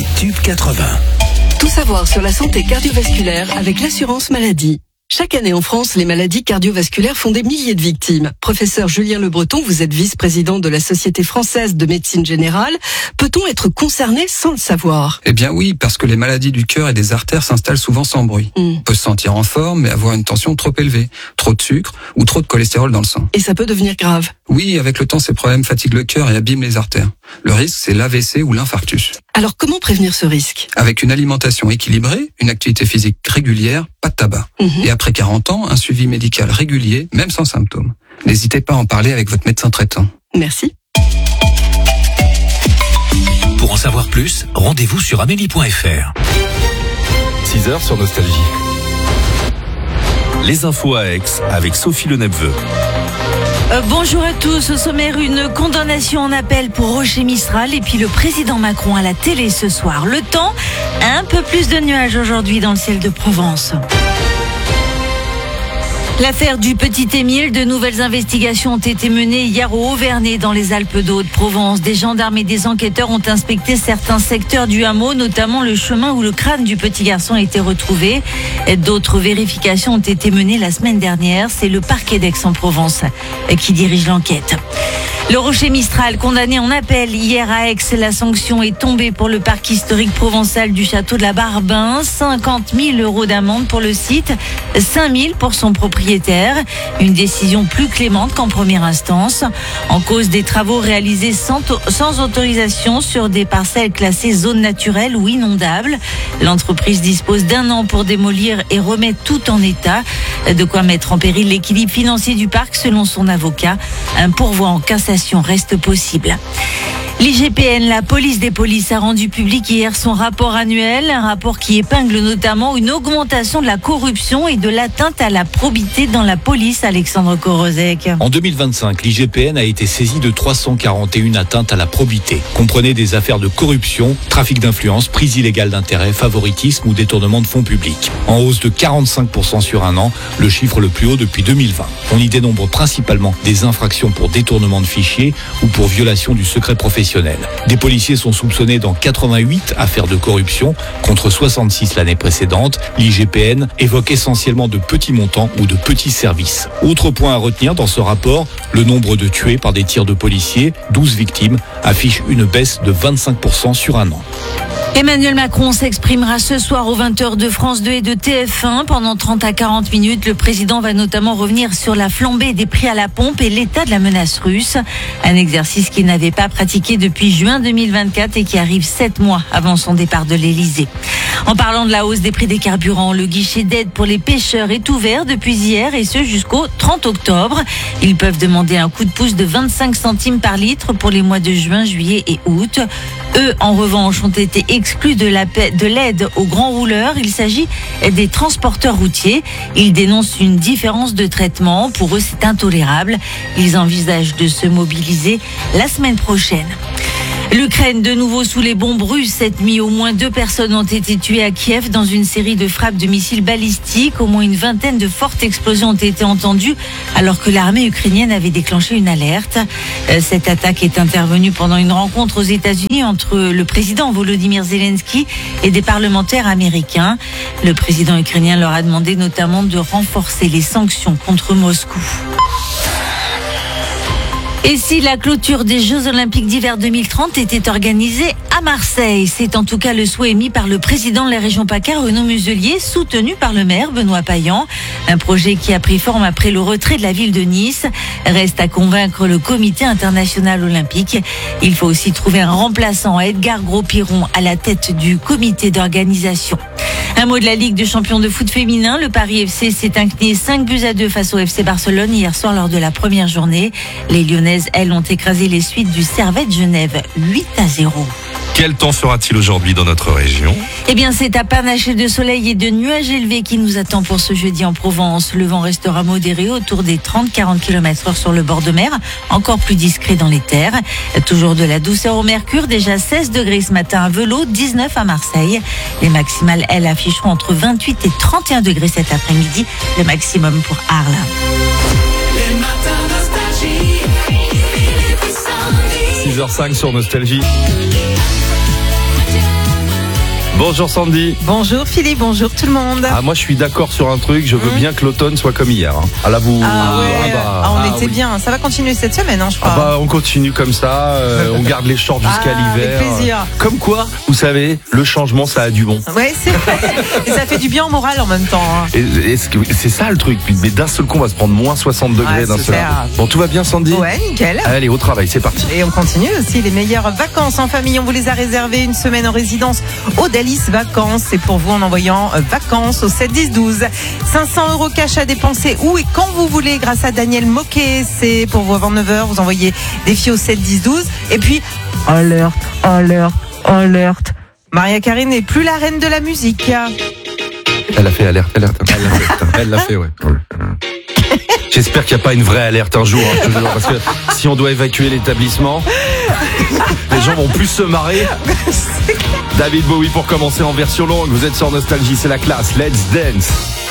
Les tubes 80. Tout savoir sur la santé cardiovasculaire avec l'assurance maladie. Chaque année en France, les maladies cardiovasculaires font des milliers de victimes. Professeur Julien Le Breton, vous êtes vice-président de la Société française de médecine générale. Peut-on être concerné sans le savoir ? Eh bien oui, parce que les maladies du cœur et des artères s'installent souvent sans bruit. On peut se sentir en forme, mais avoir une tension trop élevée, trop de sucre ou trop de cholestérol dans le sang. Et ça peut devenir grave. Oui, avec le temps, ces problèmes fatiguent le cœur et abîment les artères. Le risque, c'est l'AVC ou l'infarctus. Alors comment prévenir ce risque ? Avec une alimentation équilibrée, une activité physique régulière, pas de tabac. Et après 40 ans, un suivi médical régulier, même sans symptômes. N'hésitez pas à en parler avec votre médecin traitant. Merci. Pour en savoir plus, rendez-vous sur amélie.fr. 6h sur Nostalgie. Les infos à Aix avec Sophie Le Nepveu. Bonjour à tous. Au sommaire, une condamnation en appel pour Rocher Mistral et puis le président Macron à la télé ce soir. Le temps, un peu plus de nuages aujourd'hui dans le ciel de Provence. L'affaire du petit Émile, de nouvelles investigations ont été menées hier au Haut-Vernay dans les Alpes de Haute-Provence. Des gendarmes et des enquêteurs ont inspecté certains secteurs du hameau, notamment le chemin où le crâne du petit garçon a été retrouvé. D'autres vérifications ont été menées la semaine dernière. C'est le parquet d'Aix-en-Provence qui dirige l'enquête. Le Rocher Mistral, condamné en appel hier à Aix, la sanction est tombée pour le parc historique provençal du château de la Barbin. 50 000 € d'amende pour le site, 5 000 pour son propriétaire. Une décision plus clémente qu'en première instance. En cause des travaux réalisés sans autorisation sur des parcelles classées zones naturelles ou inondables. L'entreprise dispose d'1 an pour démolir et remettre tout en état. De quoi mettre en péril l'équilibre financier du parc selon son avocat. Un pourvoi en cassation reste possible. L'IGPN, la police des polices, a rendu public hier son rapport annuel, un rapport qui épingle notamment une augmentation de la corruption et de l'atteinte à la probité dans la police. Alexandre Korozek. En 2025, l'IGPN a été saisie de 341 atteintes à la probité. Comprenez des affaires de corruption, trafic d'influence, prise illégale d'intérêt, favoritisme ou détournement de fonds publics. En hausse de 45% sur un an, le chiffre le plus haut depuis 2020. On y dénombre principalement des infractions pour détournement de fichiers ou pour violation du secret professionnel. Des policiers sont soupçonnés dans 88 affaires de corruption contre 66 l'année précédente. L'IGPN évoque essentiellement de petits montants ou de petits services. Autre point à retenir dans ce rapport, le nombre de tués par des tirs de policiers, 12 victimes, affiche une baisse de 25% sur un an. Emmanuel Macron s'exprimera ce soir aux 20h de France 2 et de TF1. Pendant 30 à 40 minutes, le président va notamment revenir sur la flambée des prix à la pompe et l'état de la menace russe. Un exercice qu'il n'avait pas pratiqué depuis juin 2024 et qui arrive 7 mois avant son départ de l'Elysée. En parlant de la hausse des prix des carburants, le guichet d'aide pour les pêcheurs est ouvert depuis hier et ce jusqu'au 30 octobre. Ils peuvent demander un coup de pouce de 25 centimes par litre pour les mois de juin, juillet et août. Eux, en revanche, ont été exclus de l'aide aux grands rouleurs. Il s'agit des transporteurs routiers. Ils dénoncent une différence de traitement. Pour eux, c'est intolérable. Ils envisagent de se mobiliser la semaine prochaine. L'Ukraine, de nouveau sous les bombes russes. Cette nuit, au moins 2 personnes ont été tuées à Kiev dans une série de frappes de missiles balistiques. Au moins une vingtaine de fortes explosions ont été entendues alors que l'armée ukrainienne avait déclenché une alerte. Cette attaque est intervenue pendant une rencontre aux États-Unis entre le président Volodymyr Zelensky et des parlementaires américains. Le président ukrainien leur a demandé notamment de renforcer les sanctions contre Moscou. Et si la clôture des Jeux Olympiques d'hiver 2030 était organisée à Marseille? C'est en tout cas le souhait émis par le président de la région PACA, Renaud Muselier, soutenu par le maire Benoît Payan. Un projet qui a pris forme après le retrait de la ville de Nice. Reste à convaincre le comité international olympique. Il faut aussi trouver un remplaçant à Edgar Gros-Piron à la tête du comité d'organisation. Un mot de la Ligue des champions de foot féminin. Le Paris FC s'est incliné 5-2 face au FC Barcelone hier soir lors de la première journée. Les Lyonnaises, elles, ont écrasé les suites du Servette Genève 8-0. Quel temps fera-t-il aujourd'hui dans notre région? Eh bien, c'est un panaché de soleil et de nuages élevés qui nous attend pour ce jeudi en Provence. Le vent restera modéré autour des 30-40 km/h sur le bord de mer, encore plus discret dans les terres. Toujours de la douceur au mercure, déjà 16 degrés ce matin à Velot, 19 à Marseille. Les maximales, elles, afficheront entre 28 et 31 degrés cet après-midi, le maximum pour Arles. 6h05 sur Nostalgie. Bonjour Sandy. Bonjour Philippe, bonjour tout le monde. Ah, moi je suis d'accord sur un truc, je veux bien que l'automne soit comme hier. Hein. Ah là vous... On était bien, ça va continuer cette semaine, je crois. On continue comme ça, on garde les shorts jusqu'à l'hiver. Avec plaisir. Comme quoi, vous savez, le changement ça a du bon. Ouais, c'est vrai. Et ça fait du bien au moral en même temps. Et c'est ça le truc, mais d'un seul coup on va se prendre moins 60 degrés d'un seul coup. Bon, tout va bien Sandy? Ouais, nickel. Allez, au travail, c'est parti. Et on continue aussi les meilleures vacances en famille. On vous les a réservées, une semaine en résidence au Dalis Vacances. C'est pour vous en envoyant vacances au 7-10-12. 500 € cash à dépenser où et quand vous voulez grâce à Daniel Moquet. C'est pour vous avant 9h. Vous envoyez des filles au 7-10-12. Et puis, alerte. Maria Carey n'est plus la reine de la musique. Elle a fait alerte. Elle l'a fait, ouais. J'espère qu'il n'y a pas une vraie alerte un jour, je te jure, parce que si on doit évacuer l'établissement, les gens vont plus se marrer. David Bowie pour commencer en version longue. Vous êtes sur Nostalgie, c'est la classe. Let's dance.